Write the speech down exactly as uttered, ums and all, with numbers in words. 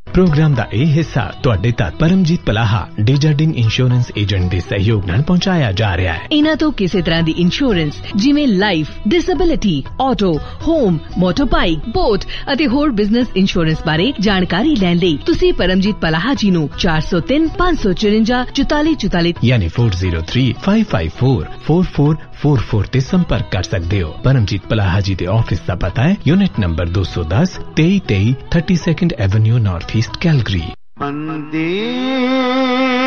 Programme दा ਇਹ ਹਿੱਸਾ ਤੁਹਾਡੇ ਤੱਕ ਪਰਮਜੀਤ ਪਲਾਹਾ ਡੇਜਰਡਿੰਗ ਇੰਸ਼ੋਰੈਂਸ ਏਜੰਟ ਦੇ ਸਹਿਯੋਗ ਨਾਲ ਪਹੁੰਚਾਇਆ ਜਾ ਰਿਹਾ ਹੈ। ਇਹਨਾਂ ਤੋਂ ਕਿਸੇ ਤਰ੍ਹਾਂ ਦੀ ਇੰਸ਼ੋਰੈਂਸ ਜਿਵੇਂ life, disability, auto, home, ਮੋਟਰਬਾਈਕ, boat ਅਤੇ ਹੋਰ ਬਿਜ਼ਨਸ ਇੰਸ਼ੋਰੈਂਸ ਬਾਰੇ ਜਾਣਕਾਰੀ ਲੈਣ ਲਈ ਤੁਸੀਂ ਪਰਮਜੀਤ ਪਲਾਹਾ ਜੀ ਨੂੰ ਚਾਰ ਸੌ ਤਿੰਨ ਪੰਜ ਸੌ ਚੁਰੰਜਾ ਚੁਤਾਲੀ ਚੁਤਾਲੀ ਯਾਨੀ ਚਾਰ ਜ਼ੀਰੋ ਤਿੰਨ ਪੰਜ ਪੰਜ ਚਾਰ ਚਾਰ ਚਾਰ ਚਾਰ ਚਾਰ ਤੇ ਸੰਪਰਕ ਕਰ ਸਕਦੇ ਹੋ। ਪਰਮਜੀਤ ਪਲਾਹਾ ਜੀ ਦੇ ਆਫਿਸ ਦਾ ਪਤਾ ਹੈ यूनिट नंबर दो सौ दस तेई तेई thirty second Avenue north east Calgary.